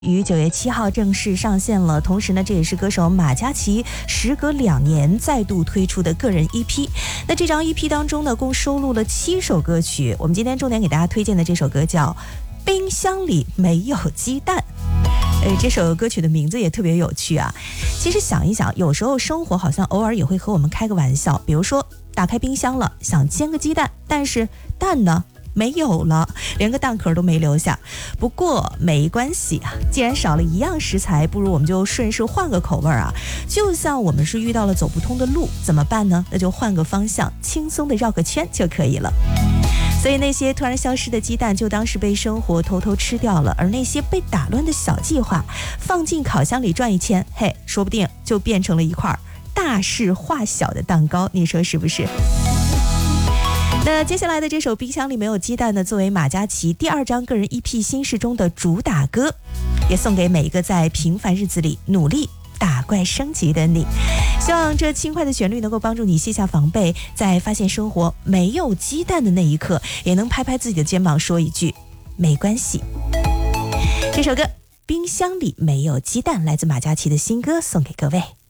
于9月7号正式上线了，同时呢，这也是歌手马嘉祺时隔2年再度推出的个人 EP。那这张 EP 当中呢，共收录了7首歌曲。我们今天重点给大家推荐的这首歌叫《冰箱里没有鸡蛋》。这首歌曲的名字也特别有趣啊。其实想一想，有时候生活好像偶尔也会和我们开个玩笑，比如说打开冰箱了，想煎个鸡蛋，但是蛋呢？没有了，连个蛋壳都没留下。不过没关系啊，既然少了一样食材，不如我们就顺势换个口味啊。就像我们是遇到了走不通的路，怎么办呢？那就换个方向，轻松的绕个圈就可以了。所以那些突然消失的鸡蛋就当是被生活偷偷吃掉了，而那些被打乱的小计划放进烤箱里转一圈，嘿，说不定就变成了一块大事化小的蛋糕，你说是不是？那接下来的这首《冰箱里没有鸡蛋》呢，作为马嘉祺第2张个人 EP 新事中的主打歌，也送给每一个在平凡日子里努力打怪升级的你。希望这轻快的旋律能够帮助你卸下防备，在发现生活没有鸡蛋的那一刻，也能拍拍自己的肩膀说一句没关系。这首歌《冰箱里没有鸡蛋》来自马嘉祺的新歌，送给各位。